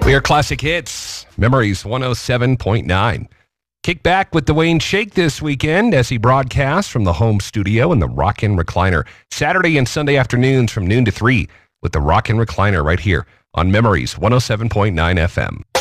We are Classic Hits, Memories 107.9. Kick back with Dwayne Shake this weekend as he broadcasts from the home studio in the Rockin' Recliner. Saturday and Sunday afternoons from noon to 3 with the Rockin' Recliner right here on Memories 107.9 FM.